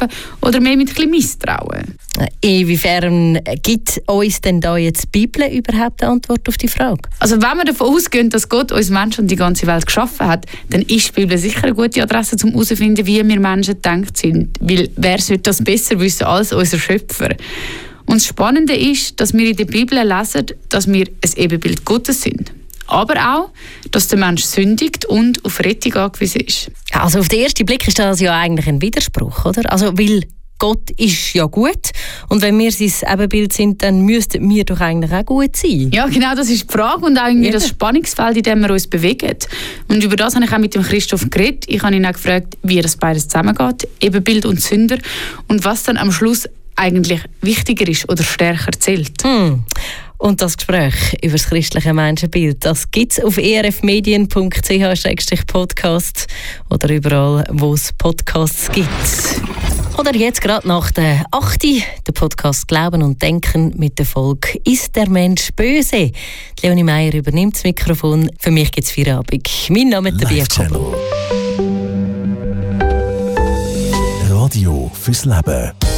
leben oder mehr mit ein bisschen Misstrauen. Inwiefern gibt uns denn da jetzt die Bibel überhaupt eine Antwort auf die Frage? Also wenn wir davon ausgehen, dass Gott uns Menschen und die ganze Welt geschaffen hat, dann ist die Bibel sicher eine gute Adresse, um herauszufinden, wie wir Menschen gedacht sind. Weil wer sollte das besser wissen als unser Schöpfer? Und das Spannende ist, dass wir in der Bibel lesen, dass wir ein Ebenbild Gottes sind. Aber auch, dass der Mensch sündigt und auf Rettung angewiesen ist. Also auf den ersten Blick ist das ja eigentlich ein Widerspruch, oder? Also weil Gott ist ja gut und wenn wir sein Ebenbild sind, dann müssten wir doch eigentlich auch gut sein. Ja, genau, das ist die Frage und auch irgendwie das Spannungsfeld, in dem wir uns bewegen. Und über das habe ich auch mit dem Christoph geredet. Ich habe ihn auch gefragt, wie das beides zusammengeht, Ebenbild und Sünder, und was dann am Schluss eigentlich wichtiger ist oder stärker zählt. Und das Gespräch über das christliche Menschenbild, das gibt es auf erfmedien.ch/podcast oder überall, wo es Podcasts gibt. Oder jetzt gerade nach der 8. der Podcast «Glauben und Denken» mit der Folge «Ist der Mensch böse?». Leonie Meier übernimmt das Mikrofon. Für mich gibt es Feierabend. Mein Name ist Bia Kobo. Radio fürs Leben.